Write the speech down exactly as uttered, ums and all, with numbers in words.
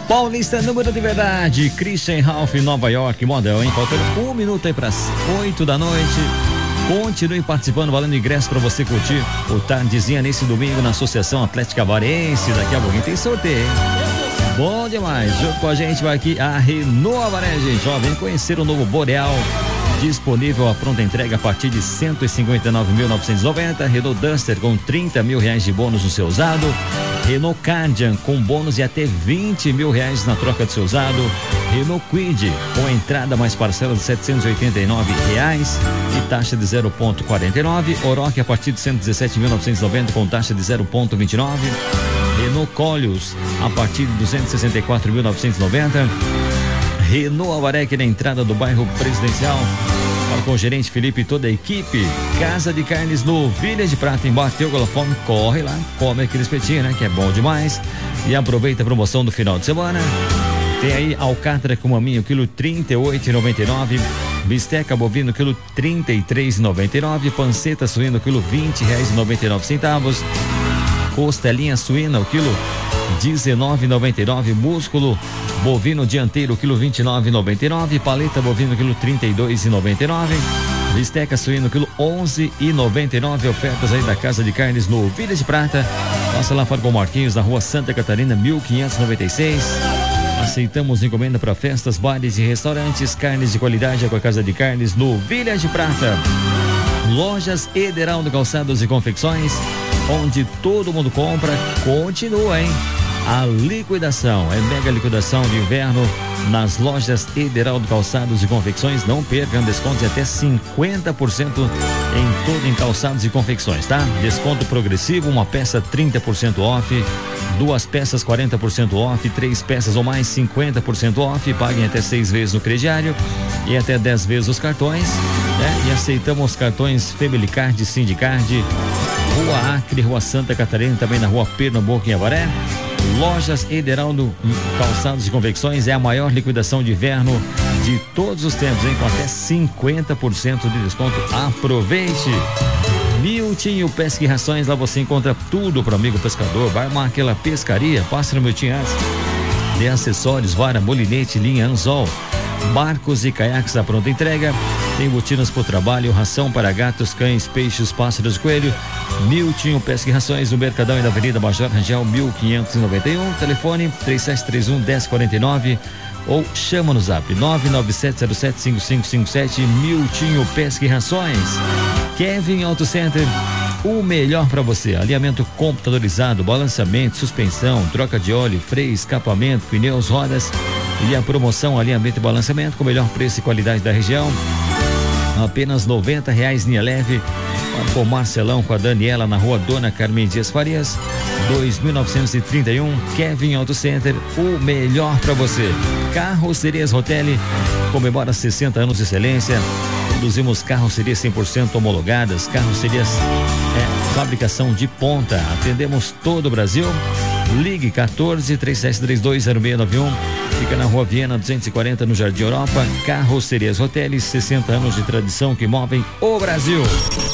Paulista, número de verdade, Christian Ralph, Nova York, model, hein? Faltando um minuto aí para as oito da noite. Continue participando, valendo ingresso para você curtir o Tardezinha nesse domingo na Associação Atlética Avarense. Daqui a pouquinho tem sorteio, hein? Bom demais. Junto com a gente vai aqui a Renault Avaré, gente. Ó, vem conhecer o novo Boreal. Disponível a pronta entrega a partir de cento e cinquenta e nove mil novecentos e noventa. Renault Duster com trinta mil reais de bônus no seu usado. Renault Cardian com bônus de até vinte mil reais na troca do seu usado. Renault Kwid com entrada mais parcela de setecentos e oitenta e nove reais e taxa de zero vírgula quarenta e nove. Oroch a partir de cento e dezessete mil novecentos e noventa com taxa de zero vírgula vinte e nove. Renault Koleos a partir de duzentos e sessenta e quatro mil novecentos e noventa. Renault Avaré na entrada do bairro Presidencial. Fala com o gerente Felipe e toda a equipe. Casa de Carnes no Vilha de Prata, em Bateu com a fome, corre lá, come aquele espetinho, né? Que é bom demais. E aproveita a promoção do final de semana. Tem aí alcatra com maminho, quilo trinta e oito reais e noventa e nove. Bisteca bovino, quilo trinta e três reais e noventa e nove. Panceta suíno, quilo vinte reais e noventa e nove centavos. Costelinha suína, o quilo dezenove reais e noventa e nove. Músculo bovino dianteiro, quilo vinte e nove reais e noventa e nove. Paleta bovino, quilo trinta e dois reais e noventa e nove. Bisteca suíno, quilo onze reais e noventa e nove. Ofertas aí da Casa de Carnes no Vilha de Prata. Passa lá fora com o Marquinhos, na rua Santa Catarina, mil quinhentos e noventa e seis. Aceitamos encomenda para festas, bares e restaurantes. Carnes de qualidade é com a Casa de Carnes no Vilha de Prata. Lojas Ederaldo Calçados e Confecções, onde todo mundo compra, continua, hein? A liquidação, é mega liquidação de inverno nas lojas Ederaldo Calçados e Confecções. Não percam desconto de até cinquenta por cento em todo em calçados e confecções, tá? Desconto progressivo, uma peça trinta por cento off, duas peças quarenta por cento off, três peças ou mais cinquenta por cento off. Paguem até seis vezes no crediário e até dez vezes os cartões, né? E aceitamos cartões Family Card, Sindicard. Rua Acre, Rua Santa Catarina, também na Rua Pernambuco em Avaré. Lojas Ederaldo Calçados e Confecções é a maior liquidação de inverno de todos os tempos, hein? Com até cinquenta por cento de desconto. Aproveite! Miltinho Pesca e Rações, lá você encontra tudo para amigo pescador. Vai armar aquela pescaria, passa no Miltinho antes. Tem acessórios, vara, molinete, linha anzol, barcos e caiaques à pronta entrega. Tem botinas por trabalho, ração para gatos, cães, peixes, pássaros, coelho. Miltinho Pesca e Rações, no Mercadão e na Avenida Major Rangel mil quinhentos e noventa e um. Telefone três sete três um, um zero quatro nove ou chama no zap nove nove sete zero sete cinco cinco cinco sete. Miltinho Pesca e Rações. Kevin Auto Center, o melhor para você. Alinhamento computadorizado, balanceamento, suspensão, troca de óleo, freio, escapamento, pneus, rodas. E a promoção alinhamento e balanceamento com o melhor preço e qualidade da região. Apenas noventa reais linha leve. Com o Marcelão, com a Daniela, na rua Dona Carmen Dias Farias, dois mil novecentos e trinta e um. Kevin Auto Center, o melhor para você. Carrocerias Rotelli comemora sessenta anos de excelência. Produzimos carrocerias cem por cento homologadas, carrocerias é, fabricação de ponta. Atendemos todo o Brasil. Ligue quatorze, três sete três dois, zero seis nove um. Fica na Rua Viena duzentos e quarenta, no Jardim Europa. Carrocerias Rotelli, sessenta anos de tradição que movem o Brasil.